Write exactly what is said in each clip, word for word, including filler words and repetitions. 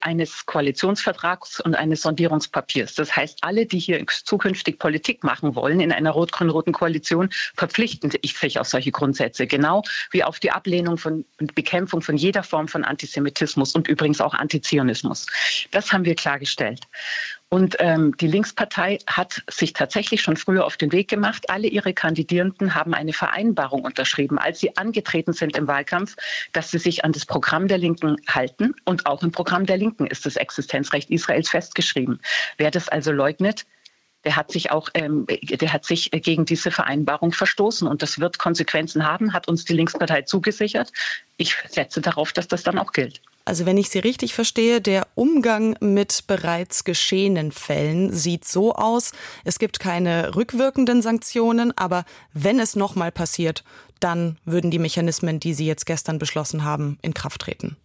eines Koalitionsvertrags und eines Sondierungspapiers. Das heißt, alle, die hier zukünftig Politik machen wollen in einer rot-grün-roten Koalition, verpflichten sich auf solche Grundsätze, genau wie auf die Ablehnung von und Bekämpfung von jeder Form von Antisemitismus und übrigens auch Antizionismus. Das haben wir klargestellt. Und ähm, die Linkspartei hat sich tatsächlich schon früher auf den Weg gemacht. Alle ihre Kandidierenden haben eine Vereinbarung unterschrieben, als sie angetreten sind im Wahlkampf, dass sie sich an das Programm der Linken halten. Und auch im Programm der Linken ist das Existenzrecht Israels festgeschrieben. Wer das also leugnet, der hat sich auch, ähm, der hat sich gegen diese Vereinbarung verstoßen. Und das wird Konsequenzen haben, hat uns die Linkspartei zugesichert. Ich setze darauf, dass das dann auch gilt. Also wenn ich Sie richtig verstehe, der Umgang mit bereits geschehenen Fällen sieht so aus, es gibt keine rückwirkenden Sanktionen, aber wenn es nochmal passiert, dann würden die Mechanismen, die Sie jetzt gestern beschlossen haben, in Kraft treten.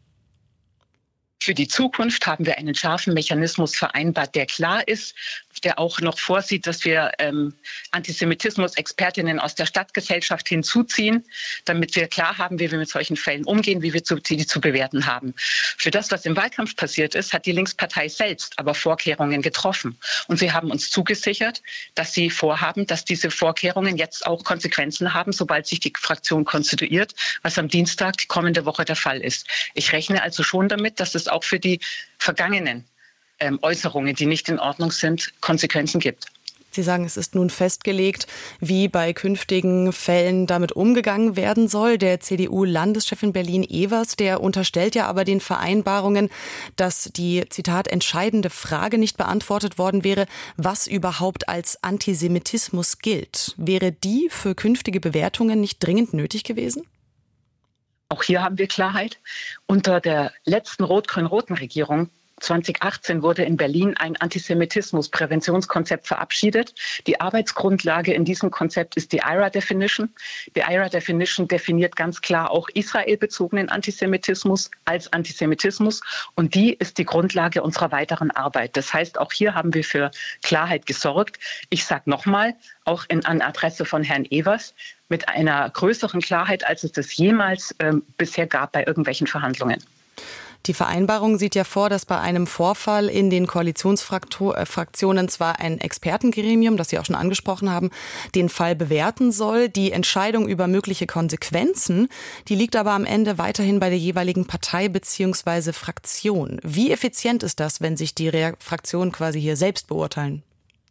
Für die Zukunft haben wir einen scharfen Mechanismus vereinbart, der klar ist, der auch noch vorsieht, dass wir ähm, Antisemitismus-Expertinnen aus der Stadtgesellschaft hinzuziehen, damit wir klar haben, wie wir mit solchen Fällen umgehen, wie wir zu, die zu bewerten haben. Für das, was im Wahlkampf passiert ist, hat die Linkspartei selbst aber Vorkehrungen getroffen. Und sie haben uns zugesichert, dass sie vorhaben, dass diese Vorkehrungen jetzt auch Konsequenzen haben, sobald sich die Fraktion konstituiert, was am Dienstag die kommende Woche der Fall ist. Ich rechne also schon damit, dass es auch für die vergangenen ähm, Äußerungen, die nicht in Ordnung sind, Konsequenzen gibt. Sie sagen, es ist nun festgelegt, wie bei künftigen Fällen damit umgegangen werden soll. Der C D U-Landeschef in Berlin, Evers, der unterstellt ja aber den Vereinbarungen, dass die, Zitat, entscheidende Frage nicht beantwortet worden wäre, was überhaupt als Antisemitismus gilt. Wäre die für künftige Bewertungen nicht dringend nötig gewesen? Auch hier haben wir Klarheit. Unter der letzten rot-grün-roten Regierung zweitausendachtzehn wurde in Berlin ein Antisemitismus-Präventionskonzept verabschiedet. Die Arbeitsgrundlage in diesem Konzept ist die I R A-Definition. Die I R A-Definition definiert ganz klar auch israelbezogenen Antisemitismus als Antisemitismus. Und die ist die Grundlage unserer weiteren Arbeit. Das heißt, auch hier haben wir für Klarheit gesorgt. Ich sage nochmal, auch in, an Adresse von Herrn Evers, mit einer größeren Klarheit, als es das jemals ähm, bisher gab bei irgendwelchen Verhandlungen. Die Vereinbarung sieht ja vor, dass bei einem Vorfall in den Koalitionsfraktionen zwar ein Expertengremium, das Sie auch schon angesprochen haben, den Fall bewerten soll. Die Entscheidung über mögliche Konsequenzen, die liegt aber am Ende weiterhin bei der jeweiligen Partei bzw. Fraktion. Wie effizient ist das, wenn sich die Fraktionen quasi hier selbst beurteilen?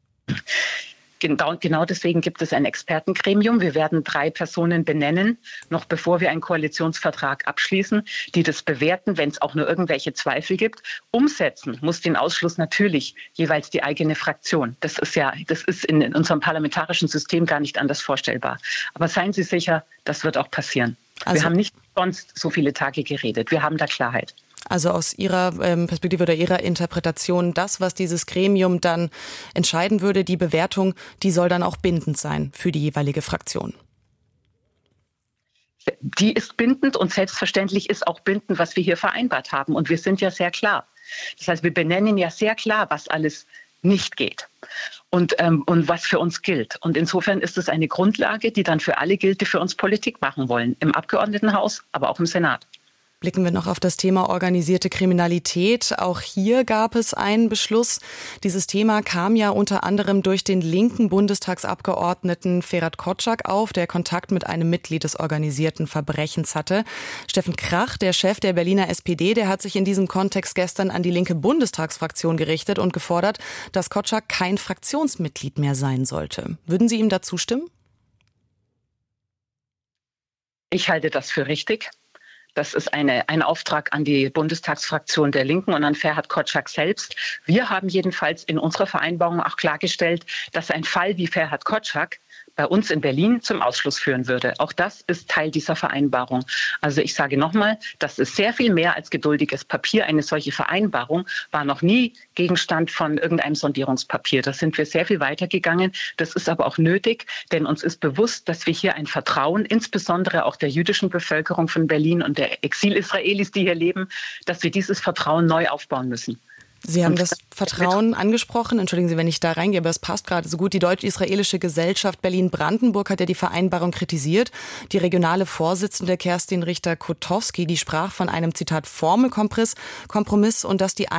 Genau, genau deswegen gibt es ein Expertengremium. Wir werden drei Personen benennen, noch bevor wir einen Koalitionsvertrag abschließen, die das bewerten, wenn es auch nur irgendwelche Zweifel gibt. Umsetzen muss den Ausschluss natürlich jeweils die eigene Fraktion. Das ist ja, das ist in, in unserem parlamentarischen System gar nicht anders vorstellbar. Aber seien Sie sicher, das wird auch passieren. Also, wir haben nicht sonst so viele Tage geredet. Wir haben da Klarheit. Also aus Ihrer ähm, Perspektive oder Ihrer Interpretation, das, was dieses Gremium dann entscheiden würde, die Bewertung, die soll dann auch bindend sein für die jeweilige Fraktion? Die ist bindend und selbstverständlich ist auch bindend, was wir hier vereinbart haben. Und wir sind ja sehr klar. Das heißt, wir benennen ja sehr klar, was alles nicht geht und, ähm, und was für uns gilt. Und insofern ist es eine Grundlage, die dann für alle gilt, die für uns Politik machen wollen. Im Abgeordnetenhaus, aber auch im Senat. Blicken wir noch auf das Thema organisierte Kriminalität. Auch hier gab es einen Beschluss. Dieses Thema kam ja unter anderem durch den linken Bundestagsabgeordneten Ferhat Kotschak auf, der Kontakt mit einem Mitglied des organisierten Verbrechens hatte. Steffen Krach, der Chef der Berliner S P D, der hat sich in diesem Kontext gestern an die linke Bundestagsfraktion gerichtet und gefordert, dass Kotschak kein Fraktionsmitglied mehr sein sollte. Würden Sie ihm da zustimmen? Ich halte das für richtig. Das ist eine, ein Auftrag an die Bundestagsfraktion der Linken und an Ferhat Kotschak selbst. Wir haben jedenfalls in unserer Vereinbarung auch klargestellt, dass ein Fall wie Ferhat Kotschak bei uns in Berlin zum Ausschluss führen würde. Auch das ist Teil dieser Vereinbarung. Also ich sage nochmal, das ist sehr viel mehr als geduldiges Papier. Eine solche Vereinbarung war noch nie Gegenstand von irgendeinem Sondierungspapier. Da sind wir sehr viel weitergegangen. Das ist aber auch nötig, denn uns ist bewusst, dass wir hier ein Vertrauen, insbesondere auch der jüdischen Bevölkerung von Berlin und der Exil-Israelis, die hier leben, dass wir dieses Vertrauen neu aufbauen müssen. Sie haben das Vertrauen angesprochen. Entschuldigen Sie, wenn ich da reingehe, aber es passt gerade so gut. Die Deutsch-Israelische Gesellschaft Berlin-Brandenburg hat ja die Vereinbarung kritisiert. Die regionale Vorsitzende Kerstin Richter-Kotowski, die sprach von einem, Zitat, Formelkompromiss und dass die